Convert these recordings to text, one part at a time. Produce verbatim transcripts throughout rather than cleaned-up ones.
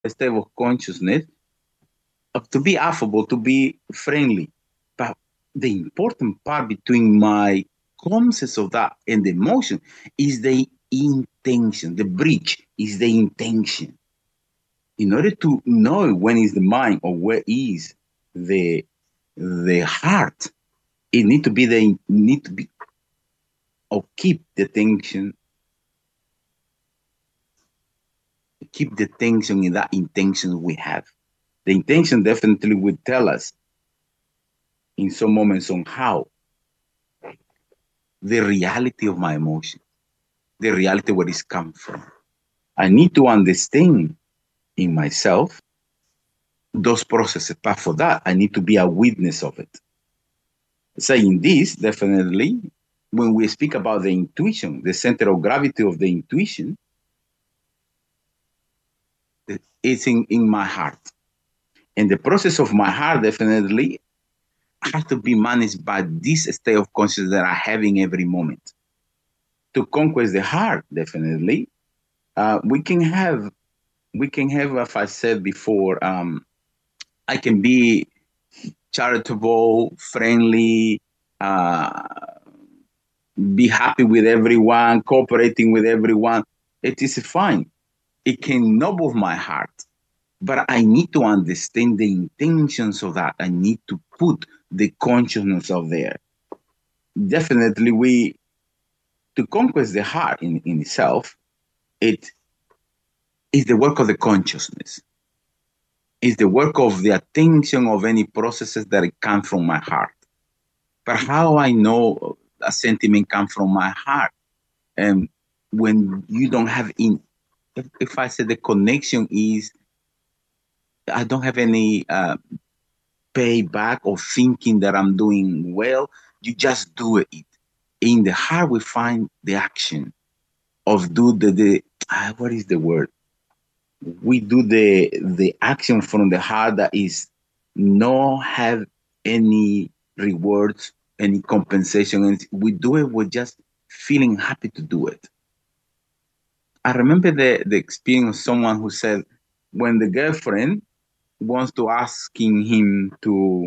state of consciousness, uh, to be affable, to be friendly. But the important part between my concept of that and the emotion is the intention. The bridge is the intention. In order to know when is the mind or where is the the heart, it need to be the need to be or keep the tension, keep the tension in that intention we have. The intention definitely will tell us in some moments on how the reality of my emotion, the reality where it's come from. I need to understand in myself those processes, but for that I need to be a witness of it. Saying this, definitely, when we speak about the intuition, the center of gravity of the intuition, it's in, in my heart. And the process of my heart definitely has to be managed by this state of consciousness that I have in every moment. To conquer the heart, definitely, uh, we can have, we can have, as I said before, um, I can be charitable, friendly, uh, be happy with everyone, cooperating with everyone. It is fine. It can noble my heart, but I need to understand the intentions of that. I need to put the consciousness of there. Definitely, we to conquer the heart in, in itself, it is the work of the consciousness. It's the work of the attention of any processes that come from my heart. But how I know a sentiment comes from my heart? And when you don't have in, if, if I say the connection is, I don't have any uh, payback or thinking that I'm doing well. You just do it. In the heart, we find the action of do the the ah, what is the word? We do the the action from the heart that is no have any rewards, any compensation, and we do it with just feeling happy to do it. I remember the the experience of someone who said when the girlfriend wants to asking him to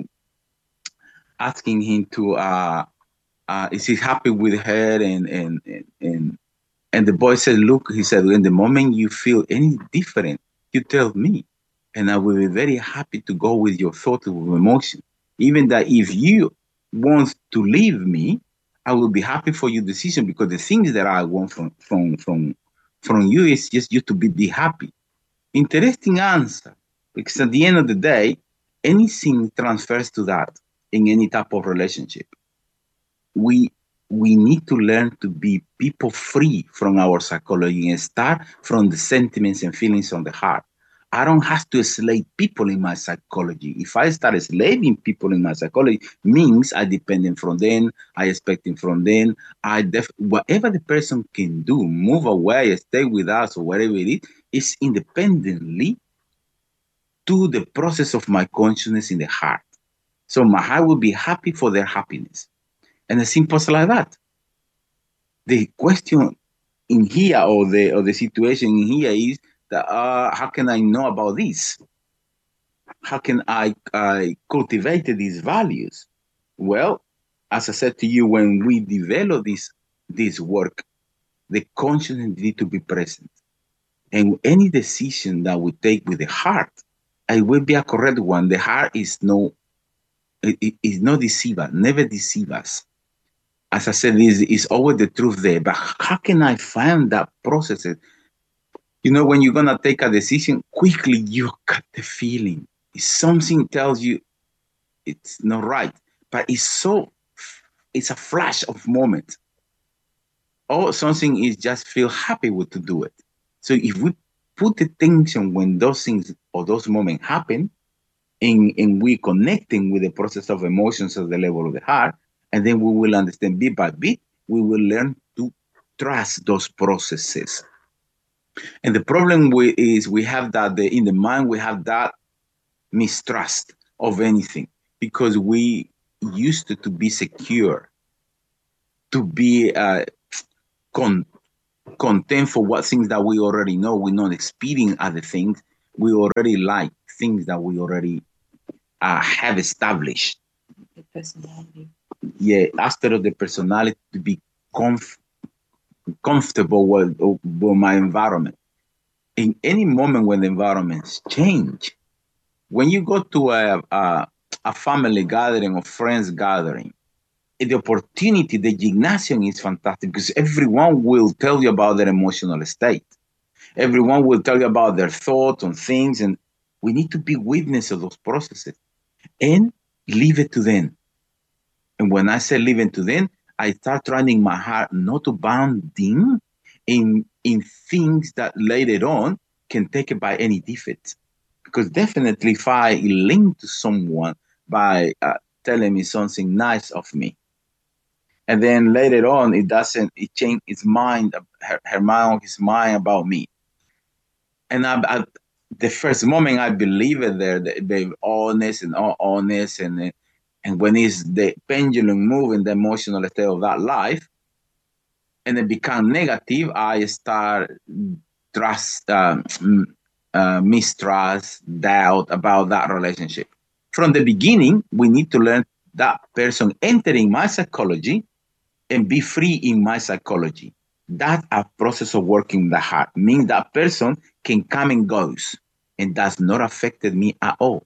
asking him to uh uh is he happy with her and and and and, and the boy said, look, he said, in the moment you feel any different, you tell me, and I will be very happy to go with your thought of emotion. Even that if you want to leave me, I will be happy for your decision because the things that I want from from from from you is just you to be, be happy. Interesting answer. Because at the end of the day, anything transfers to that in any type of relationship. We we need to learn to be people free from our psychology and start from the sentiments and feelings on the heart. I don't have to slave people in my psychology. If I start slaving people in my psychology, means I depending from them, I expecting from them. I def whatever the person can do, move away, stay with us, or whatever it is, is independently to the process of my consciousness in the heart. So my heart will be happy for their happiness. And it's simple as like that. The question in here or the or the situation in here is that uh, how can I know about this? How can I, I cultivate these values? Well, as I said to you, when we develop this this work, the consciousness need to be present. And any decision that we take with the heart, it will be a correct one. The heart is no, it, it is not deceiver, never deceive us. As I said, is is always the truth there. But how can I find that process? You know, when you're gonna take a decision, quickly you got the feeling. Something tells you it's not right, but it's so it's a flash of moment. Or something is just feel happy with to do it. So if we put attention when those things or those moments happen, and, and we connecting with the process of emotions at the level of the heart, and then we will understand bit by bit, we will learn to trust those processes. And the problem we, is we have that the, in the mind, we have that mistrust of anything because we used to, to be secure, to be uh, con- content for what things that we already know. We're not experiencing other things. we already like things that we already uh, have established. The personality. Yeah, instead of the personality to be comf- comfortable with, with my environment. In any moment when the environments change, when you go to a, a, a family gathering or friends gathering, the opportunity, the gymnasium is fantastic because everyone will tell you about their emotional state. Everyone will tell you about their thoughts on things, and we need to be witness of those processes and leave it to them. And when I say leave it to them, I start training my heart not to bound them in in things that later on can take it by any defect. Because definitely, if I link to someone by uh, telling me something nice of me, and then later on it doesn't, it change its mind, her, her mind, his mind about me, and I, I, the first moment I believe it, there, they, they honest and all honest, and uh, and when it's the pendulum moving the emotional state of that life, and it become negative, I start trust, um, uh, mistrust, doubt about that relationship. From the beginning, we need to learn that person entering my psychology and be free in my psychology. That a process of working the heart means that person can come and goes and does not affected me at all.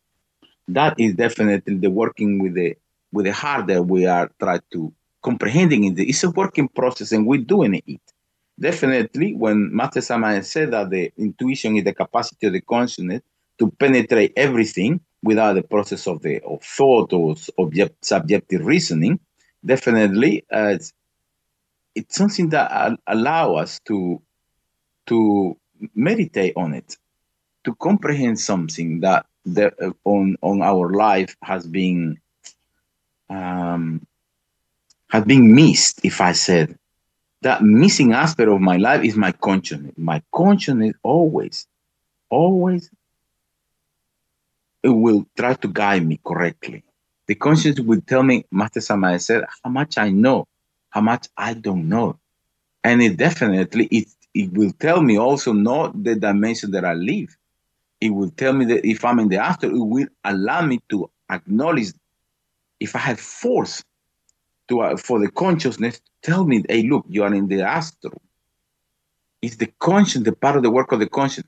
That is definitely the working with the with the heart that we are trying to comprehending it. It's a working process and we're doing it. Definitely, when Master Sama said that the intuition is the capacity of the consciousness to penetrate everything without the process of the of thought or object, subjective reasoning, definitely uh, it's, it's something that uh, allow us to to meditate on it, to comprehend something that the, uh, on on our life has been um, has been missed. If I said that missing aspect of my life is my consciousness. My consciousness always, always, it will try to guide me correctly. The consciousness will tell me, Master Sama said, how much I know, how much I don't know, and it definitely it it will tell me also not the dimension that I live. It will tell me that if I'm in the after, it will allow me to acknowledge if I have force to uh, for the consciousness to tell me, hey, look, you are in the astral. It's the conscience, the part of the work of the conscience.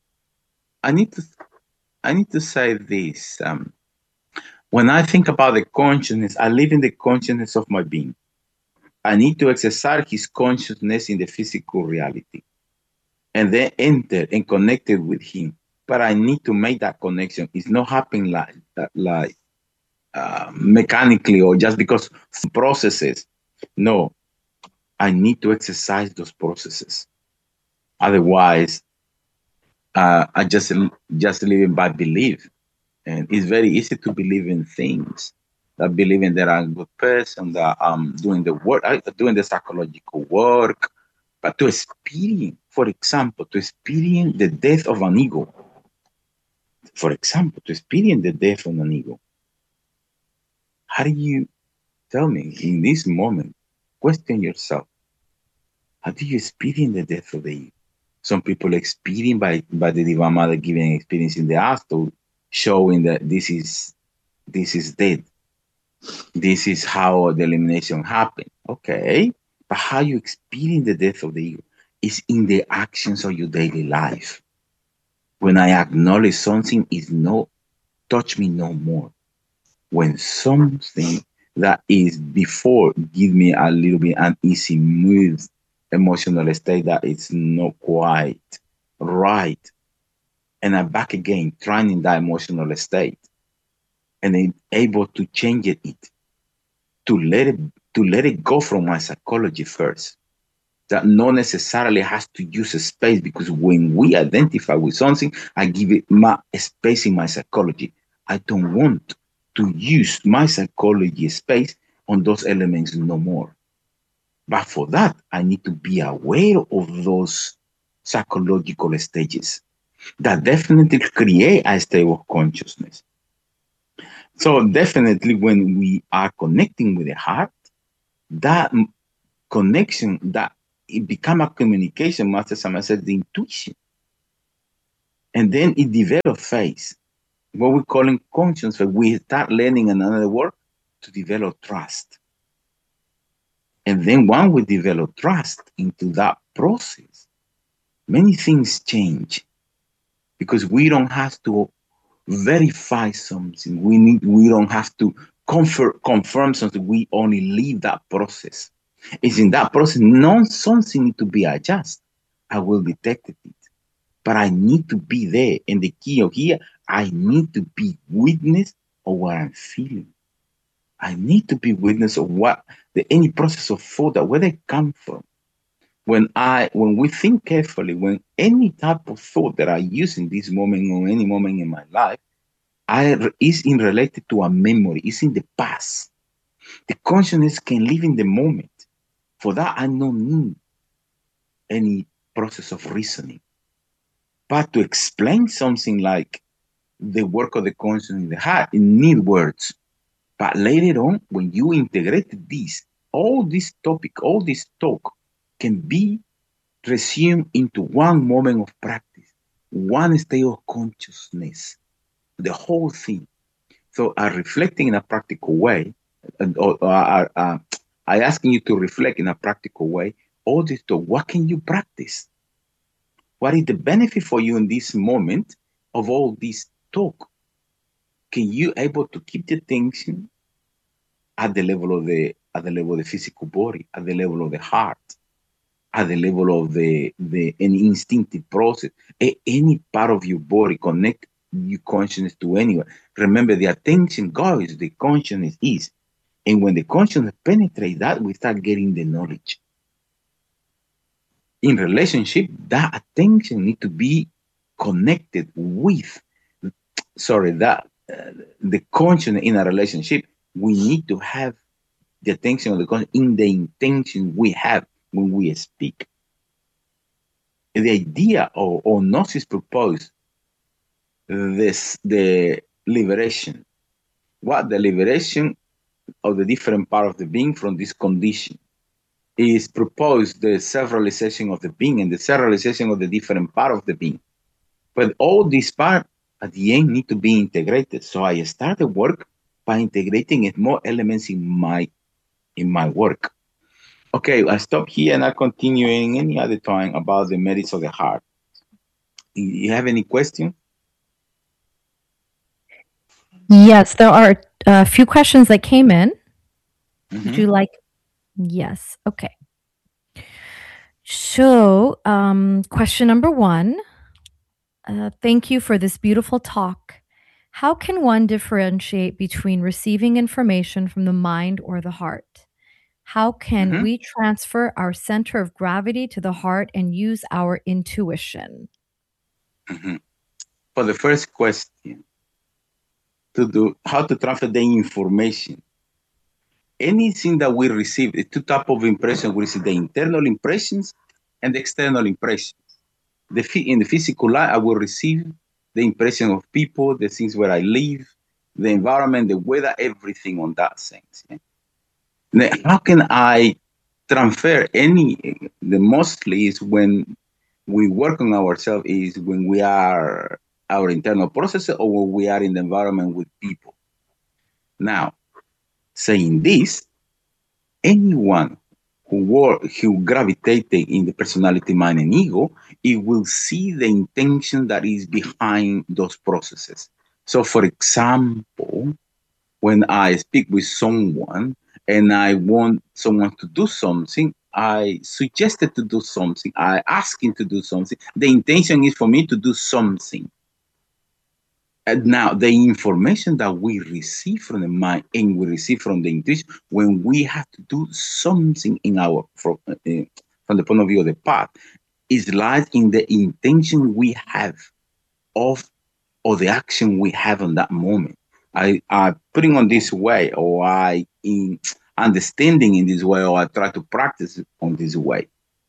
I need to I need to say this. Um, when I think about the consciousness, I live in the consciousness of my being. I need to exercise his consciousness in the physical reality and then enter and connect it with him. But I need to make that connection. It's not happening like like uh, mechanically or just because processes. No, I need to exercise those processes. Otherwise, uh, I just just living by belief, and it's very easy to believe in things. That believing that I'm a good person, that I'm doing the work, I- doing the psychological work, but to experience, for example, to experience the death of an ego. For example, to experience the death of an ego. How do you tell me in this moment? Question yourself. How do you experience the death of the ego? Some people experience by, by the Divine Mother giving experience in the astral, showing that this is this is dead. This is how the elimination happened. Okay. But how you experience the death of the ego is in the actions of your daily life. When I acknowledge something is no touch me no more. When something that is before give me a little bit uneasy mood, emotional state that is not quite right, and I'm back again trying in that emotional state, and then able to change it, to let it to let it go from my psychology first. That not necessarily has to use a space, because when we identify with something, I give it my space in my psychology. I don't want to use my psychology space on those elements no more. But for that, I need to be aware of those psychological stages that definitely create a state of consciousness. So definitely when we are connecting with the heart, that connection, that it become a communication, Master Sama said, the intuition. And then it develops phase, what we call in conscience, where we start learning another word to develop trust. And then when we develop trust into that process, many things change because we don't have to verify something. We need we don't have to confirm confirm something. We only leave that process. It's in that process, not something need to be adjusted. I will detect it. But I need to be there. And the key of here, I need to be witness of what I'm feeling. I need to be witness of what the any process of thought that where they come from. When I when we think carefully, when any type of thought that I use in this moment or any moment in my life, I is in related to a memory, it's in the past. The consciousness can live in the moment. For that, I don't need any process of reasoning. But to explain something like the work of the consciousness in the heart, it need words. But later on, when you integrate this, all this topic, all this talk can be resumed into one moment of practice, one state of consciousness, the whole thing. So I'm reflecting in a practical way, and, or, or, uh, uh, I asking you to reflect in a practical way, all this talk, what can you practice? What is the benefit for you in this moment of all this talk? Can you able to keep the attention at the level of the at the level of the physical body, at the level of the heart, at the level of the the an instinctive process, a, any part of your body connect your consciousness to anyone. Remember, the attention goes, the consciousness is, and when the consciousness penetrates that, we start getting the knowledge. In relationship, that attention need to be connected with, sorry, that uh, the consciousness in a relationship, we need to have the attention of the conscience in the intention we have when we speak. The idea of, of Gnosis proposed this the liberation. What the liberation of the different part of the being from this condition is proposed the self-realization of the being and the self-realization of the different part of the being. But all these parts at the end need to be integrated. So I started work by integrating it more elements in my in my work. Okay, I stop here and I'll continue in any other time about the merits of the heart. You have any question? Yes, there are a few questions that came in. Mhm. Would you like? Yes. Okay. So, um, question number one. Uh, thank you for this beautiful talk. How can one differentiate between receiving information from the mind or the heart? How can Mhm. we transfer our center of gravity to the heart and use our intuition? Mhm. For the first question, to do how to transfer the information. Anything that we receive, the two type of impression we receive: the internal impressions and the external impressions. The in the physical life, I will receive the impression of people, the things where I live, the environment, the weather, everything on that sense. Yeah? Now, how can I transfer any? The mostly is when we work on ourselves is when we are our internal process or when we are in the environment with people. Now, saying this, anyone who work, who gravitated in the personality, mind, and ego, it will see the intention that is behind those processes. So, for example, when I speak with someone and I want someone to do something, I suggested to do something, I ask him to do something. The intention is for me to do something. And now, the information that we receive from the mind and we receive from the intuition, when we have to do something in our from, uh, from the point of view of the path, is lies in the intention we have of or the action we have on that moment. I I putting on this way, or I in understanding in this way, or I try to practice it on this way.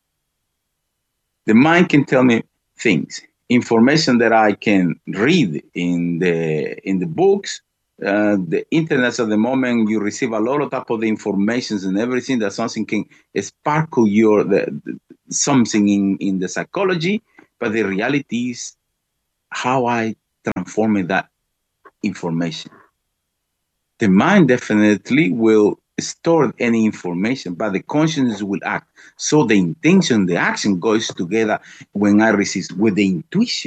The mind can tell me things, information that I can read in the in the books, uh, the internet at the moment. You receive a lot of type of the informations and everything that something can sparkle your the, the, something in in the psychology, but the reality is how I transform that information. The mind definitely will store any information, but the consciousness will act. So the intention, the action goes together when I resist with the intuition.